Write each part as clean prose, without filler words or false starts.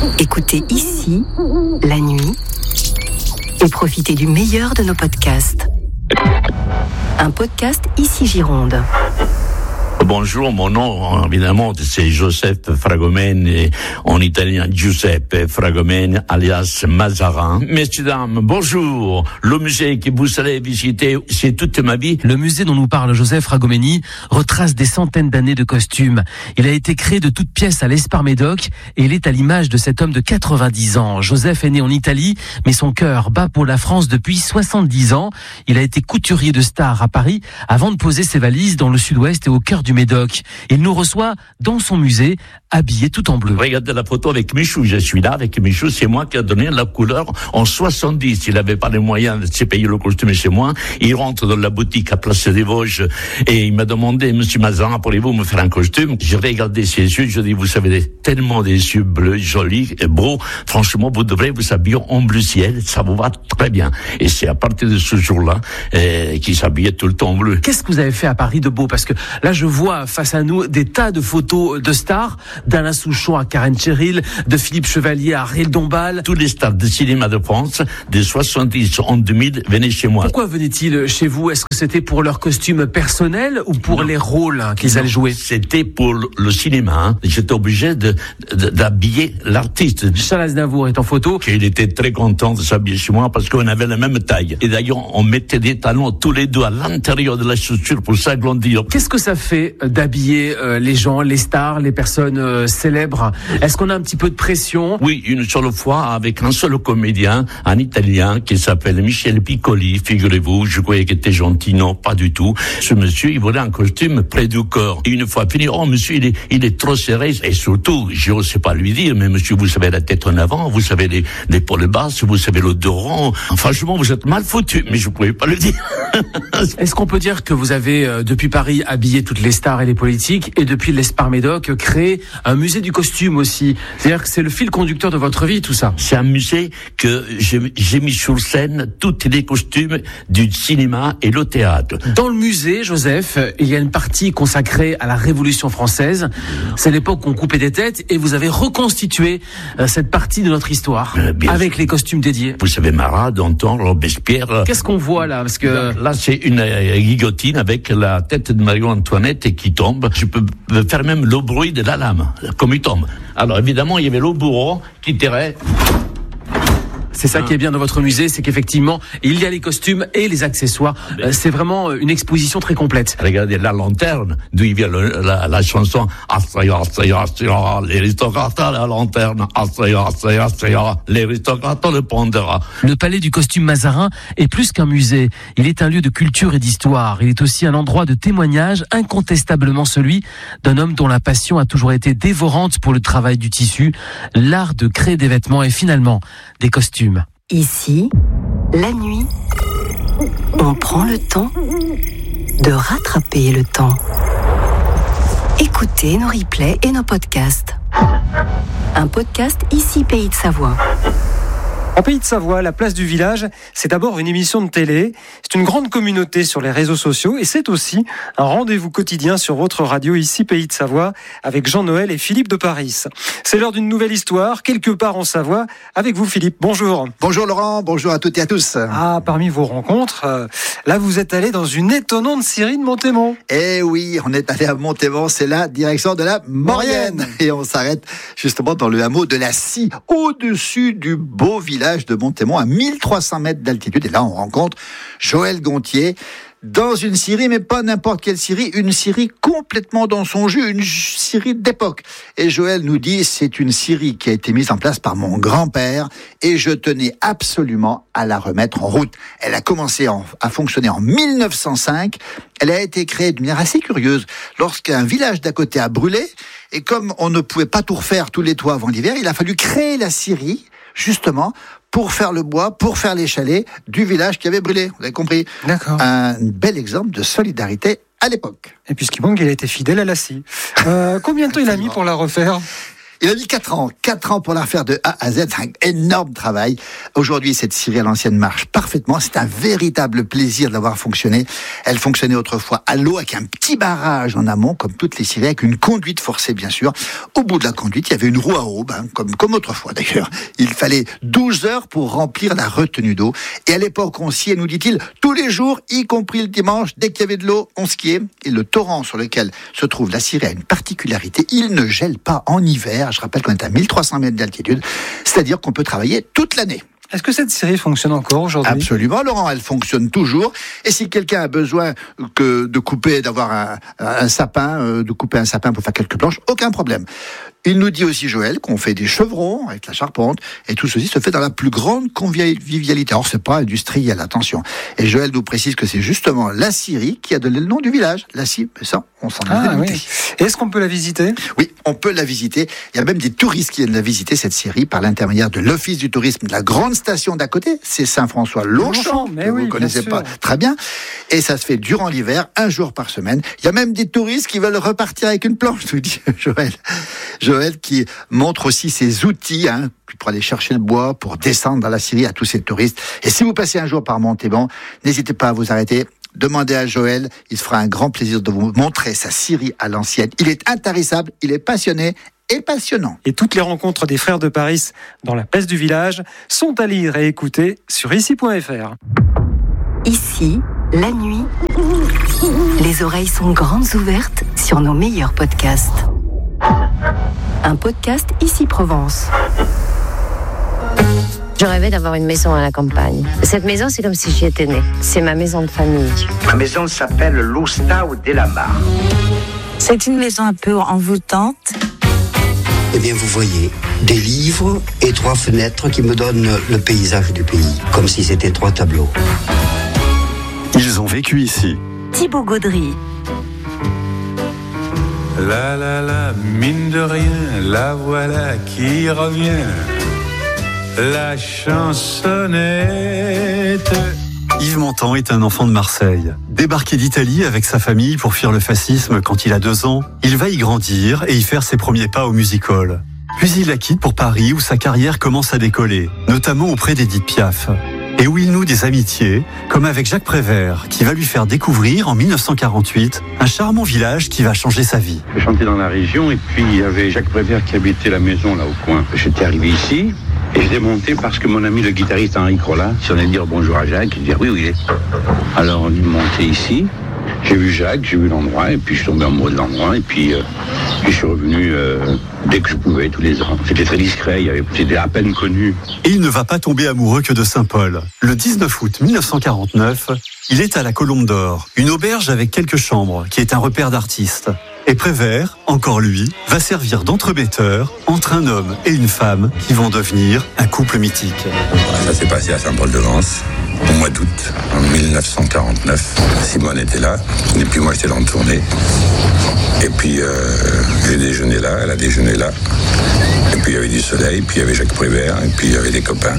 Écoutez ici, la nuit, et profitez du meilleur de nos podcasts. Un podcast Ici Gironde. Bonjour, mon nom, évidemment, c'est Joseph Fragomène, et en italien Giuseppe Fragomène, alias Mazarin. Messieurs, dames, bonjour. Le musée que vous allez visiter, c'est toute ma vie. Le musée dont nous parle Joseph Fragomène retrace des centaines d'années de costumes. Il a été créé de toutes pièces à l'Espar-Médoc et il est à l'image de cet homme de 90 ans. Joseph est né en Italie, mais son cœur bat pour la France depuis 70 ans. Il a été couturier de star à Paris avant de poser ses valises dans le sud-ouest et au cœur du Médoc. Il nous reçoit dans son musée, habillé tout en bleu. Regardez la photo avec Michou, je suis là avec Michou, c'est moi qui a donné la couleur en 70. Il n'avait pas les moyens de se payer le costume chez moi. Il rentre dans la boutique à Place des Vosges et il m'a demandé, Monsieur Mazarin, pourriez-vous me faire un costume? J'ai regardé ses yeux, je dis, vous avez tellement des yeux bleus, jolis et beaux. Franchement, vous devrez vous habiller en bleu ciel, ça vous va très bien. Et c'est à partir de ce jour-là qu'il s'habillait tout le temps en bleu. Qu'est-ce que vous avez fait à Paris de beau? Parce que là, je vois face à nous des tas de photos de stars, d'Alain Souchon à Karen Cheryl, de Philippe Chevalier à Ariel Dombal. Tous les stars de cinéma de France, des 70 en 2000, venaient chez moi. Pourquoi venaient-ils chez vous? Est-ce que c'était pour leur costume personnel ou pour les rôles qu'ils allaient jouer? C'était pour le cinéma. J'étais obligé d'habiller l'artiste. Charles Aznavour est en photo. Il était très content de s'habiller chez moi parce qu'on avait la même taille. Et d'ailleurs, on mettait des talons tous les deux à l'intérieur de la chaussure pour s'agrandir. Qu'est-ce que ça fait d'habiller les gens, les stars, les personnes célèbres? Est-ce qu'on a un petit peu de pression? Oui, une seule fois avec un seul comédien, un Italien qui s'appelle Michel Piccoli, figurez-vous, je croyais qu'il était gentil, non, pas du tout. Ce monsieur, il voulait un costume près du corps. Et une fois fini, oh monsieur, il est trop serré. Et surtout, je ne sais pas lui dire, mais monsieur, vous savez la tête en avant, vous savez les épaules basses, vous savez le dos rond. Franchement, vous êtes mal foutu, mais je ne pouvais pas le dire. Est-ce qu'on peut dire que vous avez, depuis Paris, habillé toutes les stars et les politiques, et depuis l'Espar-Médoc, créé un musée du costume aussi? C'est-à-dire que c'est le fil conducteur de votre vie, tout ça. C'est un musée que j'ai mis sur scène tous les costumes du cinéma et le théâtre. Dans le musée, Joseph, il y a une partie consacrée à la Révolution française. C'est l'époque qu'on coupait des têtes, et vous avez reconstitué cette partie de notre histoire avec les costumes dédiés. Vous savez, Marat, Danton, Robespierre. Qu'est-ce qu'on voit là? Parce que là, c'est une guillotine avec la tête de Marie-Antoinette et qui tombe. Je peux faire même le bruit de la lame, comme il tombe. Alors évidemment, il y avait le bourreau qui tirait. C'est ça qui est bien dans votre musée, c'est qu'effectivement, il y a les costumes et les accessoires. C'est vraiment une exposition très complète. Regardez la lanterne, d'où il vient la chanson « Astria, Astria, Astria, l'aristocrate à la lanterne, Astria, Astria, Astria, l'aristocrate le pondera ». Le palais du costume Mazarin est plus qu'un musée. Il est un lieu de culture et d'histoire. Il est aussi un endroit de témoignage, incontestablement celui d'un homme dont la passion a toujours été dévorante pour le travail du tissu, l'art de créer des vêtements et finalement des costumes. Ici, la nuit, on prend le temps de rattraper le temps. Écoutez nos replays et nos podcasts. Un podcast Ici Pays de Savoie. En Pays de Savoie, la place du village, c'est d'abord une émission de télé, c'est une grande communauté sur les réseaux sociaux et c'est aussi un rendez-vous quotidien sur votre radio ici Pays de Savoie avec Jean-Noël et Philippe de Paris. C'est l'heure d'une nouvelle histoire, quelque part en Savoie, avec vous Philippe. Bonjour. Bonjour Laurent, bonjour à toutes et à tous. Ah, parmi vos rencontres, là vous êtes allé dans une étonnante scierie de Montémont. Eh oui, on est allé à Montémont, c'est la direction de la Maurienne. Et on s'arrête justement dans le hameau de la Scie, au-dessus du beau village de Montémont à 1300 mètres d'altitude. Et là, on rencontre Joël Gontier dans une scierie, mais pas n'importe quelle scierie, une scierie complètement dans son jus, une scierie d'époque. Et Joël nous dit, c'est une scierie qui a été mise en place par mon grand-père et je tenais absolument à la remettre en route. Elle a commencé à fonctionner en 1905. Elle a été créée d'une manière assez curieuse lorsqu'un village d'à côté a brûlé. Et comme on ne pouvait pas tout refaire tous les toits avant l'hiver, il a fallu créer la scierie justement pour faire le bois, pour faire les chalets du village qui avait brûlé. Vous avez compris ? D'accord. Un bel exemple de solidarité à l'époque. Et puis ce qui manque, il a été fidèle à la scie. Combien de temps il a mis pour la refaire ? Il a mis 4 ans pour la refaire de A à Z. C'est un énorme travail. Aujourd'hui, cette scierie à l'ancienne marche parfaitement. C'est un véritable plaisir de l'avoir fonctionné. Elle fonctionnait autrefois à l'eau avec un petit barrage en amont, comme toutes les scieries, avec une conduite forcée, bien sûr. Au bout de la conduite, il y avait une roue à aube, comme autrefois d'ailleurs. Il fallait 12 heures pour remplir la retenue d'eau. Et à l'époque, on sciait, nous dit-il, tous les jours, y compris le dimanche, dès qu'il y avait de l'eau, on skiait. Et le torrent sur lequel se trouve la scierie a une particularité. Il ne gèle pas en hiver. Je rappelle qu'on est à 1300 mètres d'altitude. C'est-à-dire qu'on peut travailler toute l'année. Est-ce que cette scierie fonctionne encore aujourd'hui ? Absolument, Laurent, elle fonctionne toujours. Et si quelqu'un a besoin d'avoir un sapin, de couper un sapin pour faire quelques planches, aucun problème. Il nous dit aussi, Joël, qu'on fait des chevrons avec la charpente, et tout ceci se fait dans la plus grande convivialité. Alors, c'est pas industriel, attention. Et Joël nous précise que c'est justement la scierie qui a donné le nom du village. La scierie, ça, on s'en est dégoûté. Oui. Est-ce qu'on peut la visiter ? Oui, on peut la visiter. Il y a même des touristes qui viennent la visiter, cette scierie, par l'intermédiaire de l'Office du tourisme de la grande station d'à côté. C'est Saint-François-Longchamp, que vous ne connaissez pas très bien. Et ça se fait durant l'hiver, 1 jour par semaine. Il y a même des touristes qui veulent repartir avec une planche, nous dit Joël. Joël qui montre aussi ses outils pour aller chercher le bois, pour descendre dans la scierie à tous ces touristes. Et si vous passez un jour par Montauban, n'hésitez pas à vous arrêter. Demandez à Joël, il se fera un grand plaisir de vous montrer sa scierie à l'ancienne. Il est intarissable, il est passionné et passionnant. Et toutes les rencontres des Frères de Paris dans la place du village sont à lire et écouter sur ici.fr. Ici, la nuit, les oreilles sont grandes ouvertes sur nos meilleurs podcasts. Un podcast Ici Provence. Je rêvais d'avoir une maison à la campagne. Cette maison, c'est comme si j'y étais née. C'est ma maison de famille. Ma maison s'appelle l'Ostau della Mar. C'est une maison un peu envoûtante. Eh bien, vous voyez, des livres et 3 fenêtres qui me donnent le paysage du pays, comme si c'était 3 tableaux. Ils ont vécu ici. Thibaut Gaudry. La, mine de rien, la voilà qui revient. La chansonnette. Yves Montand est un enfant de Marseille. Débarqué d'Italie avec sa famille pour fuir le fascisme quand il a 2 ans, il va y grandir et y faire ses premiers pas au music-hall. Puis il la quitte pour Paris où sa carrière commence à décoller, notamment auprès d'Édith Piaf. Et où il noue des amitiés, comme avec Jacques Prévert, qui va lui faire découvrir en 1948 un charmant village qui va changer sa vie. Je chantais dans la région et puis il y avait Jacques Prévert qui habitait la maison là au coin. J'étais arrivé ici et j'étais monté parce que mon ami le guitariste Henri Crolla, si on allait dire bonjour à Jacques, il dit oui, où il est. Alors on est monté ici, j'ai vu Jacques, j'ai vu l'endroit et puis je suis tombé amoureux de l'endroit et puis je suis revenu dès que je pouvais tous les ans. C'était très discret, c'était à peine connu. Et il ne va pas tomber amoureux que de Saint-Paul. Le 19 août 1949, il est à la Colombe d'Or, une auberge avec quelques chambres qui est un repère d'artistes. Et Prévert, encore lui, va servir d'entremetteur entre un homme et une femme qui vont devenir un couple mythique. Ça s'est passé à Saint-Paul-de-Vence au mois d'août en 1949. Simone était là et puis moi j'étais dans le tournée. Et puis j'ai déjeuné là, elle a déjeuné là. Et puis il y avait du soleil, puis il y avait Jacques Prévert, et puis il y avait des copains.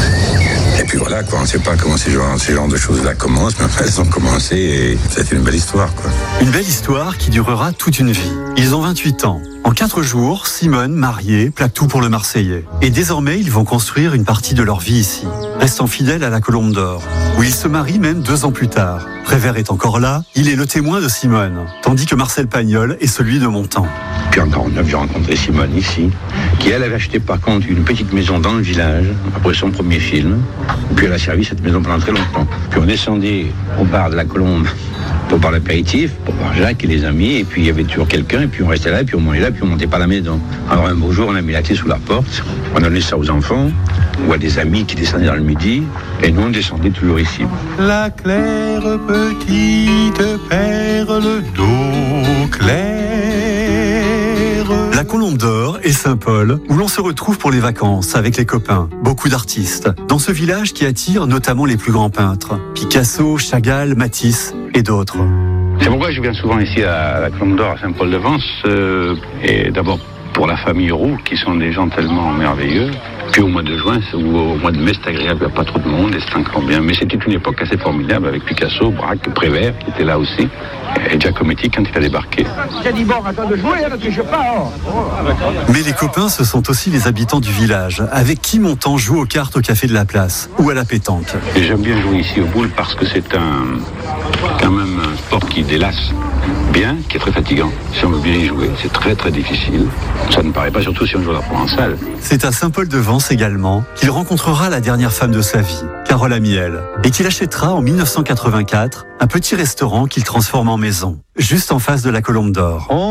Et puis voilà, quoi, on ne sait pas comment ces genres de choses-là commencent, mais elles ont commencé et c'était une belle histoire, quoi. Une belle histoire qui durera toute une vie. Ils ont 28 ans. En 4 jours, Simone, mariée, plaque tout pour le Marseillais. Et désormais, ils vont construire une partie de leur vie ici, restant fidèles à la Colombe d'Or, où ils se marient même 2 ans plus tard. Prévert est encore là, il est le témoin de Simone, tandis que Marcel Pagnol est celui de Montand. Puis en 1949, j'ai rencontré Simone ici, qui elle avait acheté par contre une petite maison dans le village, après son premier film, puis elle a servi cette maison pendant très longtemps. Puis on descendait au bar de la Colombe pour boire l'apéritif, pour voir Jacques et les amis, et puis il y avait toujours quelqu'un, et puis on restait là, et puis on mangeait là, puis on montait pas à la maison. Alors un beau jour, on a mis la clé sous la porte, on donnait ça aux enfants, ou à des amis qui descendaient dans le midi, et nous on descendait toujours ici. La claire petite perle d'eau claire. La Colombe d'Or et Saint-Paul, où l'on se retrouve pour les vacances avec les copains, beaucoup d'artistes, dans ce village qui attire notamment les plus grands peintres, Picasso, Chagall, Matisse et d'autres. C'est pourquoi je viens souvent ici à la Colombe d'Or, à Saint-Paul-de-Vence, et d'abord pour la famille Roux, qui sont des gens tellement merveilleux. Puis au mois de juin ou au mois de mai, c'est agréable, il n'y a pas trop de monde, et c'est encore bien. Mais c'était une époque assez formidable avec Picasso, Braque, Prévert, qui était là aussi, et Giacometti quand il a débarqué. J'ai dit, bon, attends de jouer, ne triche pas. Mais les copains, ce sont aussi les habitants du village, avec qui Montand joue aux cartes au Café de la Place, ou à la pétanque. Et j'aime bien jouer ici au boule parce que c'est quand même un sport qui délasse bien, qui est très fatigant. Si on veut bien y jouer, c'est très très difficile. Ça ne paraît pas, surtout si on joue à la provençale. C'est à Saint-Paul-de-Vence également qu'il rencontrera la dernière femme de sa vie, Carole Amiel, et qu'il achètera en 1984 un petit restaurant qu'il transforme en maison, juste en face de la Colombe d'Or.